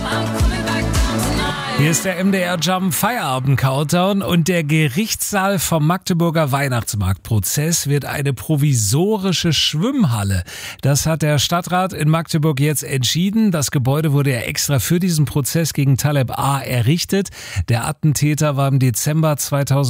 Hier ist der MDR Jump Feierabend Countdown und der Gerichtssaal vom Magdeburger Weihnachtsmarktprozess wird eine provisorische Schwimmhalle. Das hat der Stadtrat in Magdeburg jetzt entschieden. Das Gebäude wurde ja extra für diesen Prozess gegen Taleb A. errichtet. Der Attentäter war im Dezember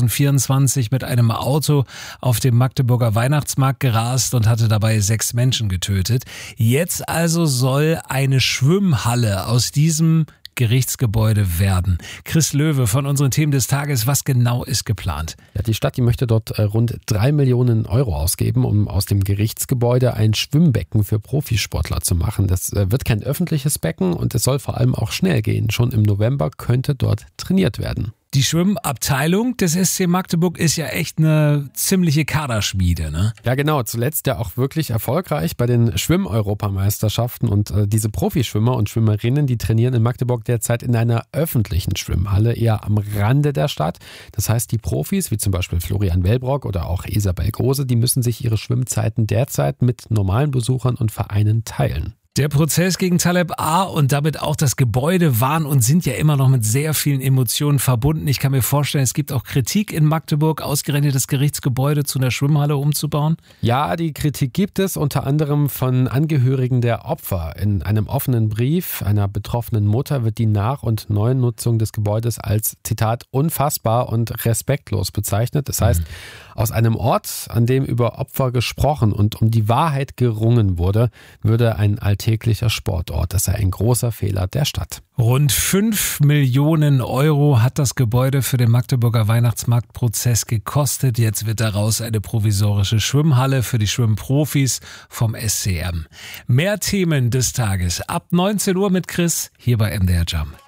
2024 mit einem Auto auf dem Magdeburger Weihnachtsmarkt gerast und hatte dabei 6 Menschen getötet. Jetzt also soll eine Schwimmhalle aus diesem Gerichtsgebäude werden. Chris Löwe von unseren Themen des Tages, was genau ist geplant? Ja, die Stadt, die möchte dort rund 3 Millionen Euro ausgeben, um aus dem Gerichtsgebäude ein Schwimmbecken für Profisportler zu machen. Das wird kein öffentliches Becken und es soll vor allem auch schnell gehen. Schon im November könnte dort trainiert werden. Die Schwimmabteilung des SC Magdeburg ist ja echt eine ziemliche Kaderschmiede, ne? Ja, genau. Zuletzt ja auch wirklich erfolgreich bei den Schwimm-Europameisterschaften. Und diese Profischwimmer und Schwimmerinnen, die trainieren in Magdeburg derzeit in einer öffentlichen Schwimmhalle, eher am Rande der Stadt. Das heißt, die Profis, wie zum Beispiel Florian Wellbrock oder auch Isabel Große, die müssen sich ihre Schwimmzeiten derzeit mit normalen Besuchern und Vereinen teilen. Der Prozess gegen Taleb A. und damit auch das Gebäude waren und sind ja immer noch mit sehr vielen Emotionen verbunden. Ich kann mir vorstellen, es gibt auch Kritik in Magdeburg, ausgerechnet das Gerichtsgebäude zu einer Schwimmhalle umzubauen. Ja, die Kritik gibt es unter anderem von Angehörigen der Opfer. In einem offenen Brief einer betroffenen Mutter wird die Nach- und Neunutzung des Gebäudes als, Zitat, unfassbar und respektlos bezeichnet. Das heißt, aus einem Ort, an dem über Opfer gesprochen und um die Wahrheit gerungen wurde, würde ein alltäglicher Sportort. Das sei ein großer Fehler der Stadt. Rund 5 Millionen Euro hat das Gebäude für den Magdeburger Weihnachtsmarktprozess gekostet. Jetzt wird daraus eine provisorische Schwimmhalle für die Schwimmprofis vom SCM. Mehr Themen des Tages ab 19 Uhr mit Chris hier bei MDR Jump.